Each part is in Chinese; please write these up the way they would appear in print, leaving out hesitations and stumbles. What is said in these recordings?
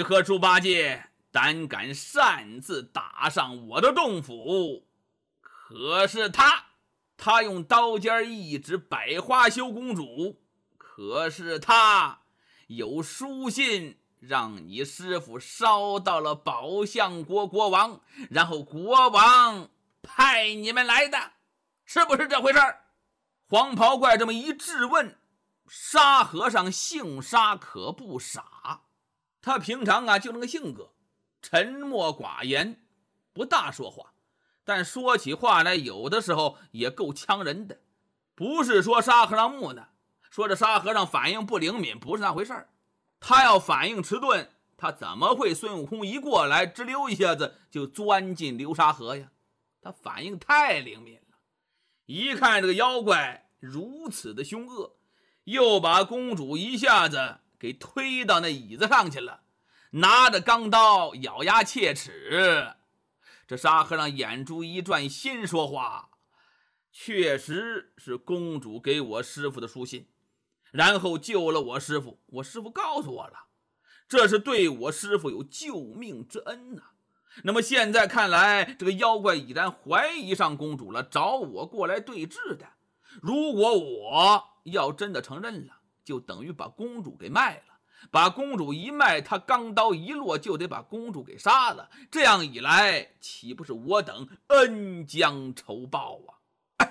何猪八戒胆敢擅自打上我的洞府？可是他用刀尖一指百花羞公主，可是他有书信让你师父烧到了宝象国国王，然后国王派你们来的，是不是这回事儿？黄袍怪这么一质问，沙和尚姓沙可不傻，他平常就那个性格，沉默寡言，不大说话，但说起话来有的时候也够呛人的。不是说沙和尚木讷，说这沙和尚反应不灵敏，不是那回事儿。他要反应迟钝，他怎么会孙悟空一过来直溜一下子就钻进流沙河呀？他反应太灵敏了，一看这个妖怪如此的凶恶，又把公主一下子给推到那椅子上去了，拿着钢刀咬牙切齿。这沙和尚眼珠一转，心说话，确实是公主给我师父的书信，然后救了我师父，我师父告诉我了，这是对我师父有救命之恩呐。那么现在看来，这个妖怪已然怀疑上公主了，找我过来对峙的。如果我要真的承认了，就等于把公主给卖了，把公主一卖，他钢刀一落就得把公主给杀了，这样一来，岂不是我等恩将仇报啊？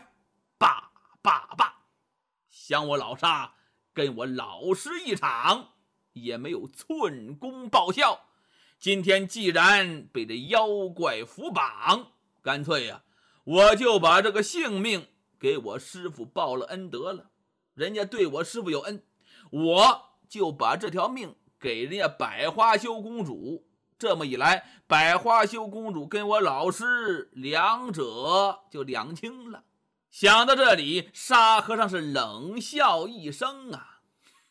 罢，想我老沙跟我老实一场，也没有寸功报效。今天既然被这妖怪伏绑，干脆我就把这个性命给我师父报了恩得了。人家对我师父有恩，我就把这条命给人家百花羞公主，这么一来，百花羞公主跟我老师两者就两清了。想到这里，沙和尚是冷笑一声啊，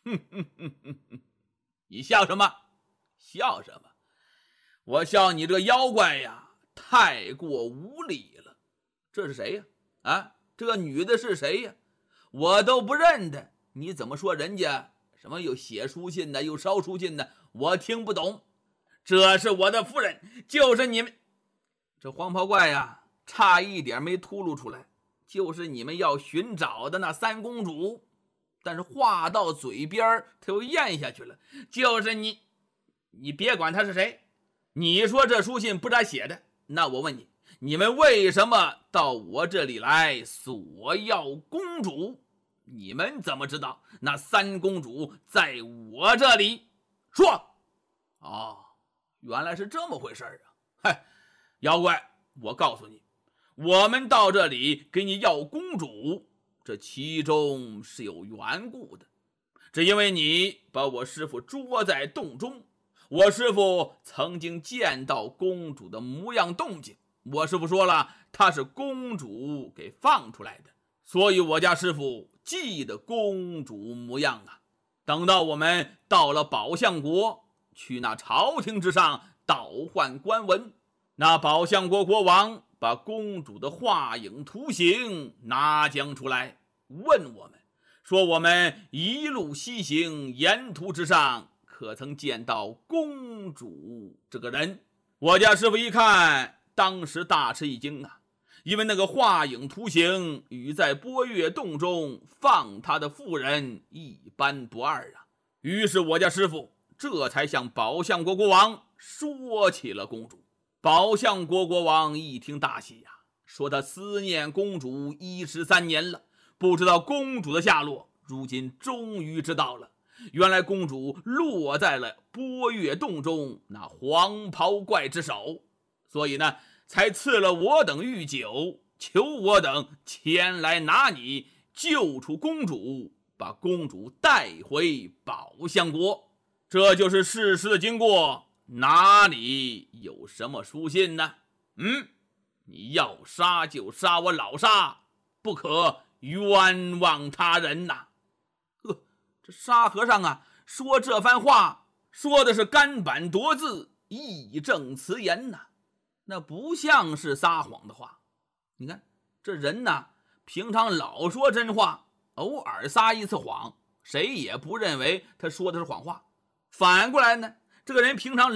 你笑什么？笑什么？我笑你这个妖怪呀，太过无礼了。这是谁呀？这个女的是谁呀？我都不认得，你怎么说人家什么又写书信的，又烧书信的？我听不懂。这是我的夫人，就是你们。这黄袍怪呀，差一点没秃噜出来，就是你们要寻找的那三公主。但是话到嘴边他又咽下去了，就是你别管他是谁，你说这书信不是他写的，那我问你，你们为什么到我这里来索要公主？你们怎么知道那三公主在我这里？说。原来是这么回事啊！嗨，妖怪，我告诉你，我们到这里给你要公主，这其中是有缘故的。只因为你把我师父捉在洞中，我师父曾经见到公主的模样动静，我师父说了，她是公主给放出来的，所以我家师父记得公主模样啊。等到我们到了宝象国，去那朝廷之上倒换官文，那宝象国国王把公主的画影图形拿将出来，问我们说，我们一路西行，沿途之上可曾见到公主这个人？我家师父一看，当时大吃一惊啊，因为那个画影图形与在波月洞中放他的妇人一般不二啊。于是我家师父这才向宝象国国王说起了公主。宝象国国王一听大喜呀，说他思念公主13年了，不知道公主的下落，如今终于知道了，原来公主落在了波月洞中那黄袍怪之手，所以呢，才赐了我等御酒，求我等前来拿你，救出公主，把公主带回宝象国。这就是事实的经过，哪里有什么书信呢？你要杀就杀我老沙，不可冤枉他人呐。这沙和尚说这番话，说的是干板夺字，义正辞严呐，那不像是撒谎的话。你看这人平常老说真话，偶尔撒一次谎，谁也不认为他说的是谎话。反过来呢，这个人平常